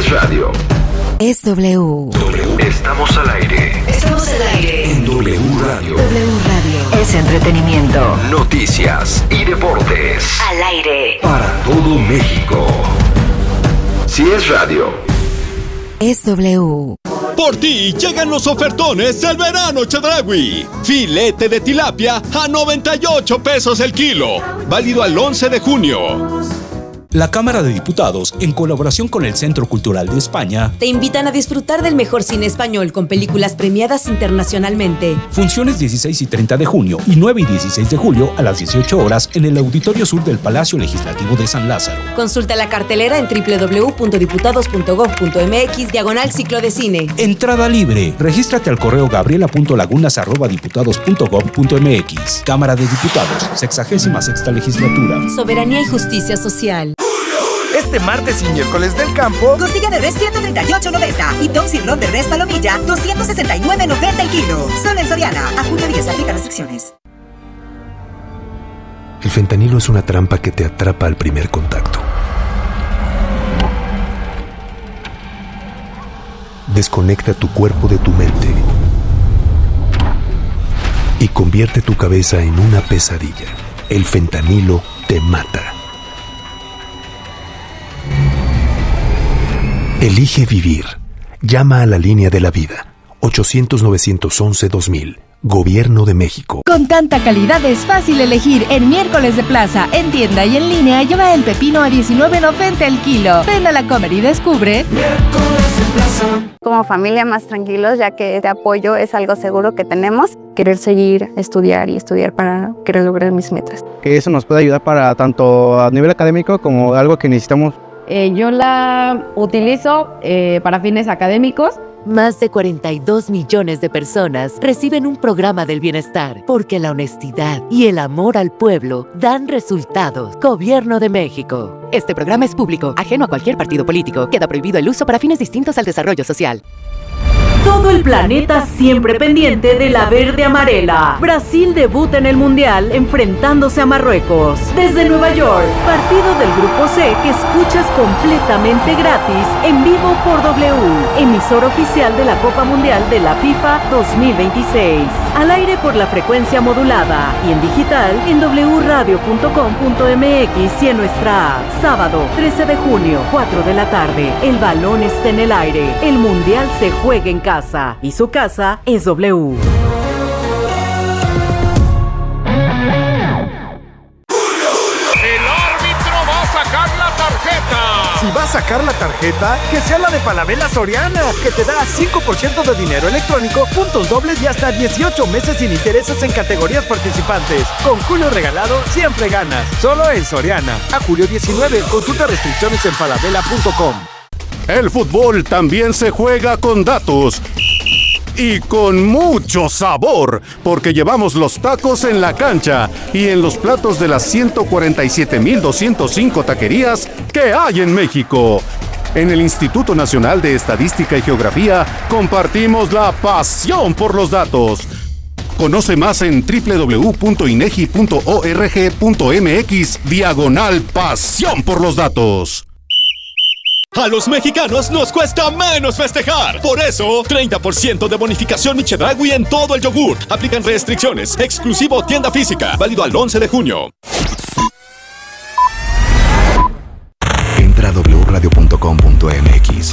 radio. Es W. Estamos al aire. Estamos al aire. En W Radio. W Radio. Es entretenimiento. Noticias y deportes. Al aire. Para todo México. Si es radio. Es W. Por ti llegan los ofertones del verano Chedraui. Filete de tilapia a 98 pesos el kilo. Válido al 11 de junio. La Cámara de Diputados, en colaboración con el Centro Cultural de España, te invitan a disfrutar del mejor cine español con películas premiadas internacionalmente. Funciones 16 y 30 de junio y 9 y 16 de julio a las 18 horas en el Auditorio Sur del Palacio Legislativo de San Lázaro. Consulta la cartelera en www.diputados.gov.mx/ciclo de cine. Entrada libre. Regístrate al correo gabriela.lagunas@diputados.gov.mx. Cámara de Diputados, 66ª Legislatura. Soberanía y justicia social. Este martes y miércoles del campo, costilla de res 138.90 y top sirloin de res palomilla 269.90 el kilo. Solo en Soriana. A junio 10 aplica restricciones. El fentanilo es una trampa que te atrapa al primer contacto. Desconecta tu cuerpo de tu mente y convierte tu cabeza en una pesadilla. El fentanilo te mata. Elige vivir. Llama a la línea de la vida. 800-911-2000. Gobierno de México. Con tanta calidad es fácil elegir. En miércoles de plaza, en tienda y en línea, lleva el pepino a 19.90 el kilo. Ven a la Comer y descubre. Miércoles de plaza. Como familia más tranquilos, ya que este apoyo es algo seguro que tenemos. Querer seguir, estudiar y estudiar para querer lograr mis metas. Que eso nos puede ayudar para tanto a nivel académico como algo que necesitamos. Yo la utilizo para fines académicos. Más de 42 millones de personas reciben un programa del bienestar porque la honestidad y el amor al pueblo dan resultados. Gobierno de México. Este programa es público, ajeno a cualquier partido político. Queda prohibido el uso para fines distintos al desarrollo social. Todo el planeta siempre pendiente de la verde amarela. Brasil debuta en el Mundial enfrentándose a Marruecos. Desde Nueva York, partido del Grupo C que escuchas completamente gratis en vivo por W, emisor oficial de la Copa Mundial de la FIFA 2026. Al aire por la frecuencia modulada y en digital en wradio.com.mx y en nuestra app. Sábado 13 de junio, 4 de la tarde. El balón está en el aire. El Mundial se juega en casa y su casa es W. El árbitro va a sacar la tarjeta. Si va a sacar la tarjeta, que sea la de Falabella Soriana, que te da 5% de dinero electrónico, puntos dobles y hasta 18 meses sin intereses en categorías participantes. Con Julio regalado, siempre ganas. Solo en Soriana. A julio 19, consulta restricciones en falabella.com. El fútbol también se juega con datos y con mucho sabor, porque llevamos los tacos en la cancha y en los platos de las 147,205 taquerías que hay en México. En el Instituto Nacional de Estadística y Geografía compartimos la pasión por los datos. Conoce más en www.inegi.org.mx/pasión por los datos. A los mexicanos nos cuesta menos festejar. Por eso, 30% de bonificación Mi Chedraui en todo el yogur. Aplican restricciones. Exclusivo tienda física. Válido al 11 de junio. Entra a wradio.com.mx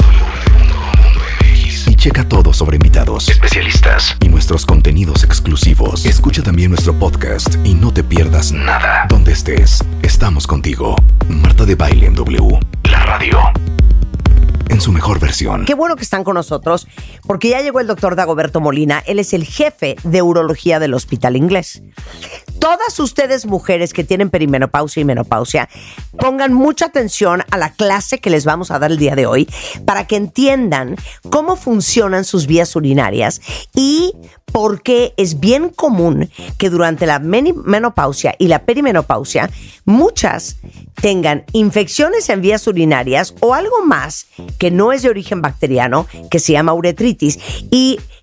y checa todo sobre invitados, especialistas y nuestros contenidos exclusivos. Escucha también nuestro podcast y no te pierdas nada. Donde estés, estamos contigo. Marta de Baile en W, la radio en su mejor versión. Qué bueno que están con nosotros, porque ya llegó el doctor Dagoberto Molina. Él es el jefe de urología del Hospital Inglés. Todas ustedes mujeres que tienen perimenopausia y menopausia, pongan mucha atención a la clase que les vamos a dar el día de hoy para que entiendan cómo funcionan sus vías urinarias y por qué es bien común que durante la menopausia y la perimenopausia muchas tengan infecciones en vías urinarias o algo más que no es de origen bacteriano, que se llama uretritis. Y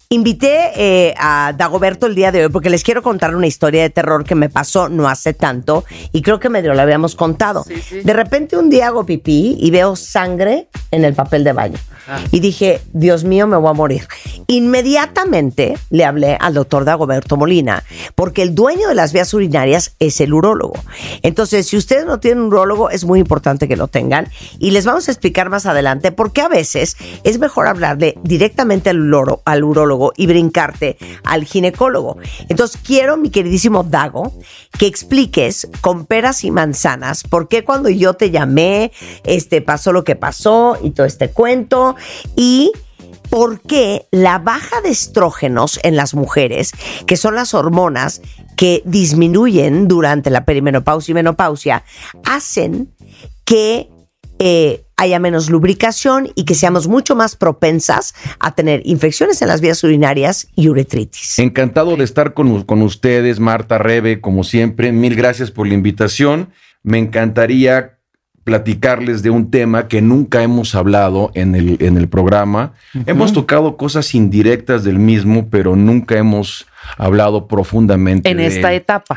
Invité a Dagoberto el día de hoy porque les quiero contar una historia de terror que me pasó no hace tanto y creo que medio la habíamos contado. Sí. De repente un día hago pipí y veo sangre en el papel de baño. Y dije, Dios mío, me voy a morir. Inmediatamente le hablé al doctor Dagoberto Molina porque el dueño de las vías urinarias es el urólogo. Entonces, si ustedes no tienen un urólogo, es muy importante que lo tengan y les vamos a explicar más adelante por qué a veces es mejor hablarle directamente al urólogo y brincarte al ginecólogo. Entonces quiero, mi queridísimo Dago, que expliques con peras y manzanas por qué cuando yo te llamé pasó lo que pasó y todo este cuento y por qué la baja de estrógenos en las mujeres, que son las hormonas que disminuyen durante la perimenopausia y menopausia, hacen que haya menos lubricación y que seamos mucho más propensas a tener infecciones en las vías urinarias y uretritis. Encantado de estar con ustedes, Marta, Rebe, como siempre. Mil gracias por la invitación. Me encantaría platicarles de un tema que nunca hemos hablado en el programa. Hemos tocado cosas indirectas del mismo, pero nunca hemos hablado profundamente en esta etapa.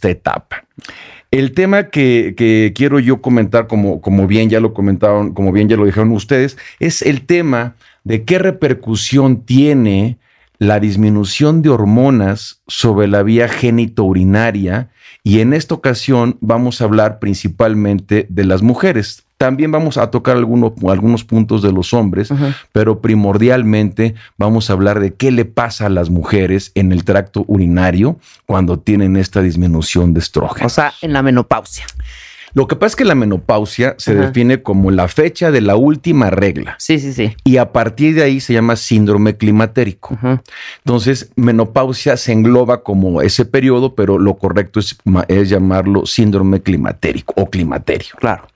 El tema que quiero yo comentar, como bien ya lo comentaron, como bien ya lo dijeron ustedes, es el tema de qué repercusión tiene la disminución de hormonas sobre la vía genitourinaria, y en esta ocasión vamos a hablar principalmente de las mujeres. También vamos a tocar algunos puntos de los hombres, pero primordialmente vamos a hablar de qué le pasa a las mujeres en el tracto urinario cuando tienen esta disminución de estrógenos. O sea, en la menopausia. Lo que pasa es que la menopausia se define como la fecha de la última regla. Sí. Y a partir de ahí se llama síndrome climatérico. Entonces, menopausia se engloba como ese periodo, pero lo correcto es llamarlo síndrome climatérico o climaterio. Claro.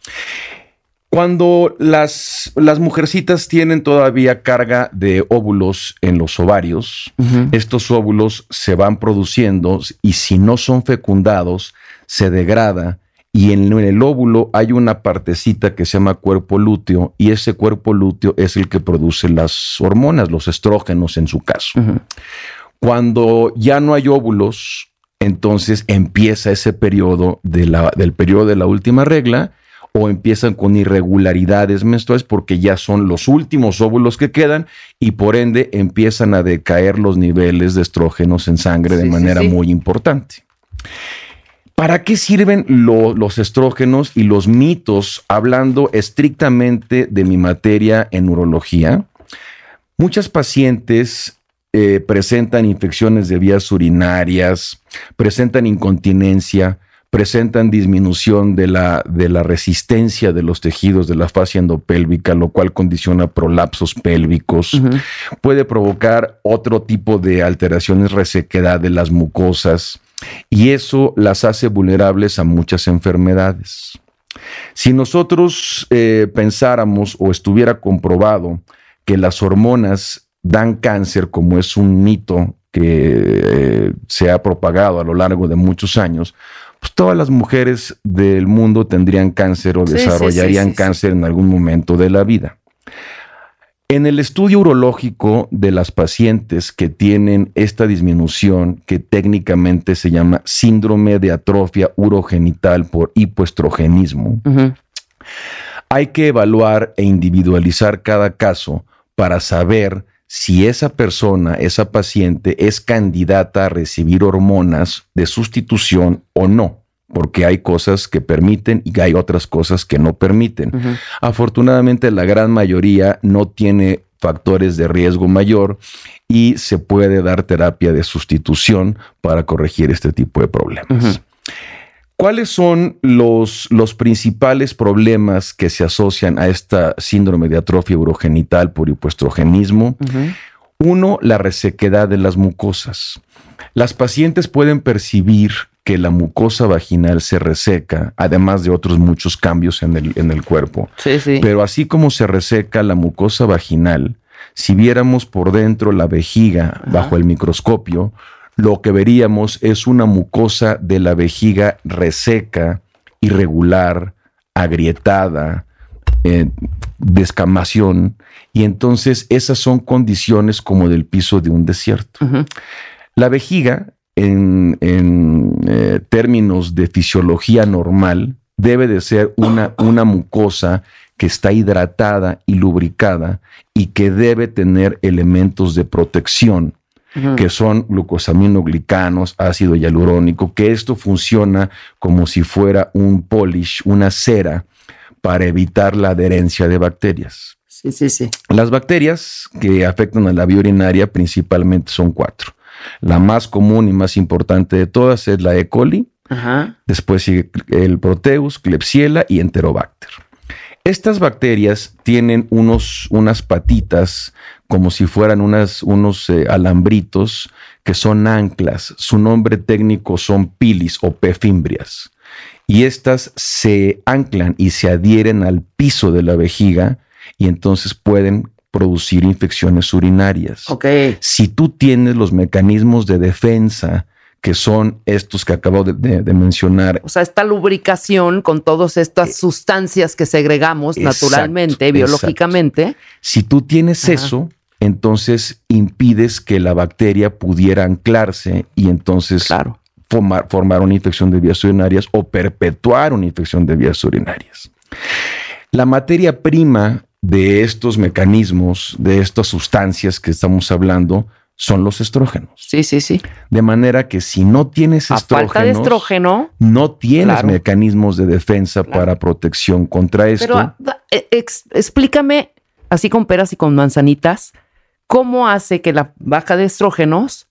Cuando las mujercitas tienen todavía carga de óvulos en los ovarios, estos óvulos se van produciendo y si no son fecundados, se degrada. Y en el óvulo hay una partecita que se llama cuerpo lúteo y ese cuerpo lúteo es el que produce las hormonas, los estrógenos en su caso. Cuando ya no hay óvulos, entonces empieza ese periodo del periodo de la última regla o empiezan con irregularidades menstruales porque ya son los últimos óvulos que quedan y por ende empiezan a decaer los niveles de estrógenos en sangre de manera muy importante. ¿Para qué sirven los estrógenos y los mitos, hablando estrictamente de mi materia en urología? Muchas pacientes presentan infecciones de vías urinarias, presentan incontinencia, presentan disminución de la resistencia de los tejidos de la fascia endopélvica, lo cual condiciona prolapsos pélvicos. Puede provocar otro tipo de alteraciones, resequedad de las mucosas, y eso las hace vulnerables a muchas enfermedades. Si nosotros pensáramos o estuviera comprobado que las hormonas dan cáncer, como es un mito que se ha propagado a lo largo de muchos años, pues todas las mujeres del mundo tendrían cáncer o desarrollarían cáncer en algún momento de la vida. En el estudio urológico de las pacientes que tienen esta disminución, que técnicamente se llama síndrome de atrofia urogenital por hipoestrogenismo, hay que evaluar e individualizar cada caso para saber si esa persona, esa paciente, es candidata a recibir hormonas de sustitución o no. Porque hay cosas que permiten y hay otras cosas que no permiten. Afortunadamente, la gran mayoría no tiene factores de riesgo mayor y se puede dar terapia de sustitución para corregir este tipo de problemas. ¿Cuáles son los principales problemas que se asocian a esta síndrome de atrofia urogenital por hipoestrogenismo? Uno, la resequedad de las mucosas. Las pacientes pueden percibir que la mucosa vaginal se reseca, además de otros muchos cambios en el cuerpo. Pero así como se reseca la mucosa vaginal, si viéramos por dentro la vejiga bajo el microscopio, lo que veríamos es una mucosa de la vejiga reseca, irregular, agrietada, descamación, y entonces esas son condiciones como del piso de un desierto. La vejiga, en términos de fisiología normal, debe de ser una mucosa que está hidratada y lubricada y que debe tener elementos de protección, que son glucosaminoglicanos, ácido hialurónico, que esto funciona como si fuera un polish, una cera, para evitar la adherencia de bacterias. Sí. Las bacterias que afectan a la vía urinaria principalmente son 4. La más común y más importante de todas es la E. coli, después sigue el Proteus, Klebsiella y Enterobacter. Estas bacterias tienen unas patitas como si fueran unos alambritos que son anclas. Su nombre técnico son pilis o P. fimbrias. Y estas se anclan y se adhieren al piso de la vejiga y entonces pueden producir infecciones urinarias. Si tú tienes los mecanismos de defensa, que son estos que acabo de mencionar. O sea, esta lubricación con todas estas sustancias que segregamos naturalmente, biológicamente. Exacto. Si tú tienes eso, entonces impides que la bacteria pudiera anclarse y entonces formar una infección de vías urinarias o perpetuar una infección de vías urinarias. La materia prima de estos mecanismos, de estas sustancias que estamos hablando, son los estrógenos. Sí. De manera que si no tienes estrógenos, falta de estrógeno, no tienes mecanismos de defensa para protección contra esto. Pero explícame, así con peras y con manzanitas, ¿cómo hace que la baja de estrógenos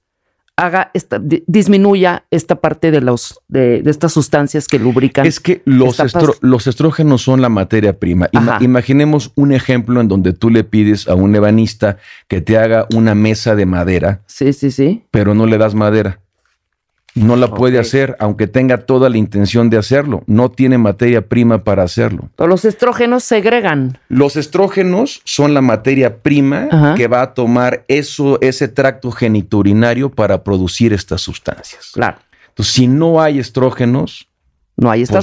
disminuya esta parte de estas sustancias que lubrican? Es que los estrógenos son la materia prima. Imaginemos un ejemplo en donde tú le pides a un ebanista que te haga una mesa de madera. Sí. Pero no le das madera. No la puede hacer, aunque tenga toda la intención de hacerlo. No tiene materia prima para hacerlo. Los estrógenos segregan. Los estrógenos son la materia prima que va a tomar ese tracto genitourinario para producir estas sustancias. Claro. Entonces, si no hay estrógenos, no hay estas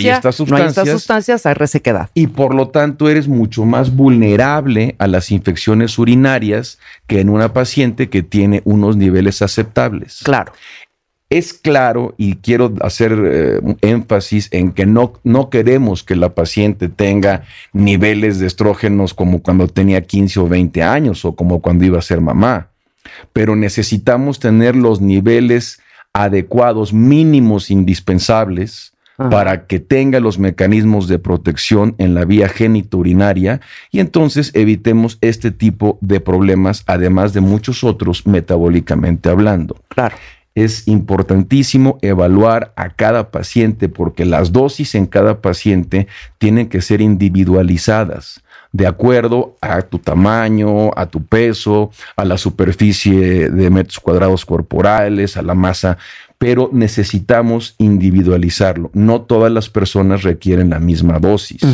sustancias, hay resequedad. Y por lo tanto eres mucho más vulnerable a las infecciones urinarias que en una paciente que tiene unos niveles aceptables. Claro. Es claro, y quiero hacer énfasis en que no queremos que la paciente tenga niveles de estrógenos como cuando tenía 15 o 20 años o como cuando iba a ser mamá, pero necesitamos tener los niveles adecuados, mínimos, indispensables, para que tenga los mecanismos de protección en la vía genitourinaria y entonces evitemos este tipo de problemas, además de muchos otros metabólicamente hablando. Claro. Es importantísimo evaluar a cada paciente porque las dosis en cada paciente tienen que ser individualizadas de acuerdo a tu tamaño, a tu peso, a la superficie de metros cuadrados corporales, a la masa, pero necesitamos individualizarlo. No todas las personas requieren la misma dosis.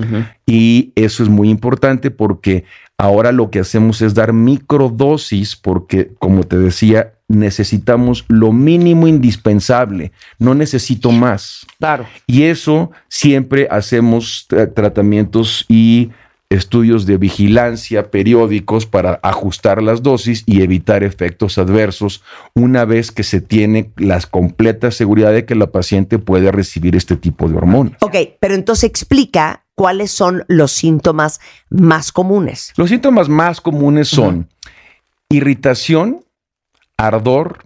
Y eso es muy importante porque ahora lo que hacemos es dar microdosis porque, como te decía, necesitamos lo mínimo indispensable, no necesito más. Claro. Y eso siempre hacemos tratamientos y estudios de vigilancia periódicos para ajustar las dosis y evitar efectos adversos una vez que se tiene la completa seguridad de que la paciente puede recibir este tipo de hormonas. Ok, pero entonces explica cuáles son los síntomas más comunes. Los síntomas más comunes son irritación, ardor.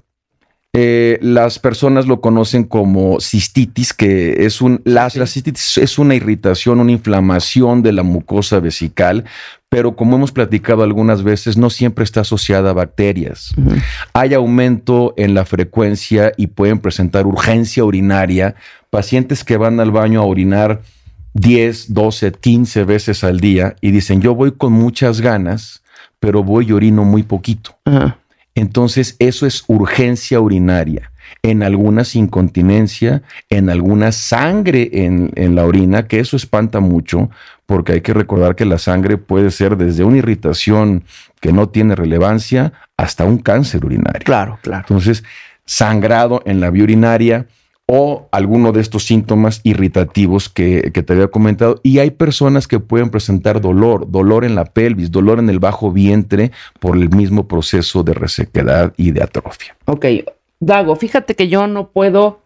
Las personas lo conocen como cistitis, que es la cistitis es una irritación, una inflamación de la mucosa vesical, pero como hemos platicado algunas veces, no siempre está asociada a bacterias. Hay aumento en la frecuencia y pueden presentar urgencia urinaria. Pacientes que van al baño a orinar 10, 12, 15 veces al día y dicen, yo voy con muchas ganas, pero voy y orino muy poquito. Entonces, eso es urgencia urinaria. En algunas incontinencia, en alguna sangre en la orina, que eso espanta mucho, porque hay que recordar que la sangre puede ser desde una irritación que no tiene relevancia hasta un cáncer urinario. Claro. Entonces, sangrado en la vía urinaria, o alguno de estos síntomas irritativos que te había comentado. Y hay personas que pueden presentar dolor en la pelvis, dolor en el bajo vientre por el mismo proceso de resequedad y de atrofia. Ok, Dago, fíjate que yo no puedo,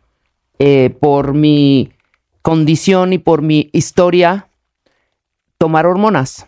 por mi condición y por mi historia, tomar hormonas.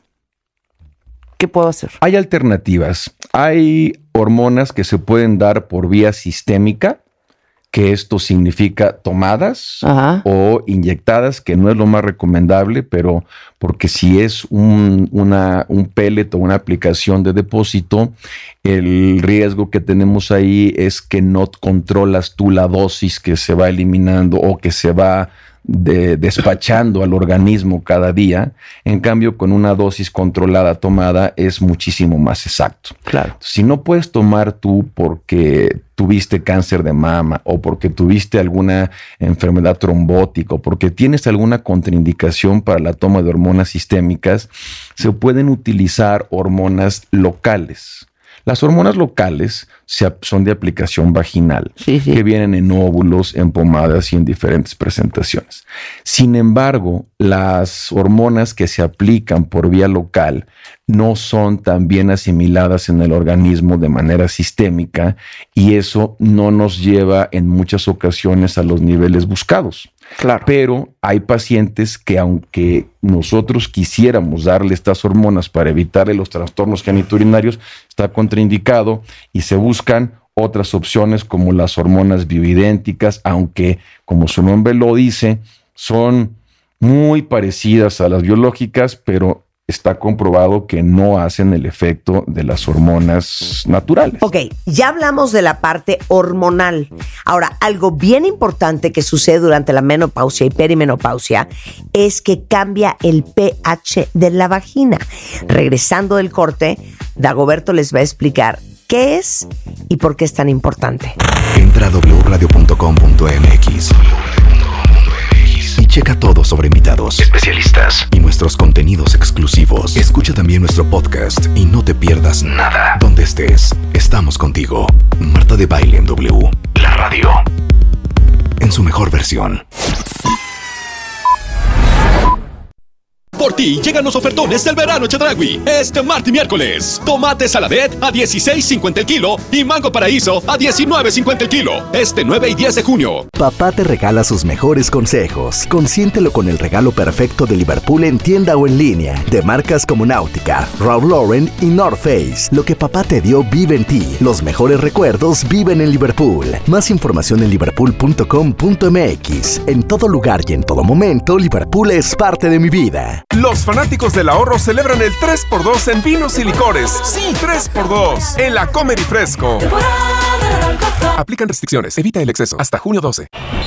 ¿Qué puedo hacer? Hay alternativas. Hay hormonas que se pueden dar por vía sistémica, que esto significa tomadas o inyectadas, que no es lo más recomendable, pero porque si es un pellet o una aplicación de depósito, el riesgo que tenemos ahí es que no controlas tú la dosis que se va eliminando o que se va despachando al organismo cada día. En cambio, con una dosis controlada tomada es muchísimo más exacto. Claro. Si no puedes tomar tú porque tuviste cáncer de mama o porque tuviste alguna enfermedad trombótica o porque tienes alguna contraindicación para la toma de hormonas sistémicas, se pueden utilizar hormonas locales. Las hormonas locales son de aplicación vaginal, que vienen en óvulos, en pomadas y en diferentes presentaciones. Sin embargo, las hormonas que se aplican por vía local no son tan bien asimiladas en el organismo de manera sistémica y eso no nos lleva en muchas ocasiones a los niveles buscados. Claro. Pero hay pacientes que, aunque nosotros quisiéramos darle estas hormonas para evitarle los trastornos genitourinarios, está contraindicado y se buscan otras opciones como las hormonas bioidénticas, aunque, como su nombre lo dice, son muy parecidas a las biológicas, pero está comprobado que no hacen el efecto de las hormonas naturales. Ok, ya hablamos de la parte hormonal. Ahora, algo bien importante que sucede durante la menopausia y perimenopausia es que cambia el pH de la vagina. Regresando del corte, Dagoberto les va a explicar qué es y por qué es tan importante. Entra a wradio.com.mx y checa todo sobre invitados, especialistas y nuestros contenidos exclusivos. Escucha también nuestro podcast y no te pierdas nada. Donde estés, estamos contigo. Marta de Baile en W. La radio. En su mejor versión. Por ti llegan los ofertones del verano Chedraui. Este martes y miércoles. Tomate saladet a $16.50 el kilo y mango paraíso a $19.50 el kilo. Este 9 y 10 de junio. Papá te regala sus mejores consejos. Consiéntelo con el regalo perfecto de Liverpool en tienda o en línea. De marcas como Náutica, Ralph Lauren y North Face. Lo que papá te dio vive en ti. Los mejores recuerdos viven en Liverpool. Más información en liverpool.com.mx. En todo lugar y en todo momento, Liverpool es parte de mi vida. Los fanáticos del ahorro celebran el 3x2 en vinos y licores. Sí, 3x2 en la Comer y Fresco. Aplican restricciones. Evita el exceso. Hasta junio 12.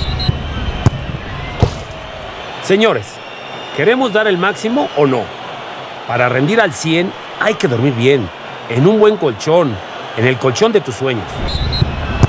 Señores, ¿queremos dar el máximo o no? Para rendir al 100 hay que dormir bien, en un buen colchón, en el colchón de tus sueños.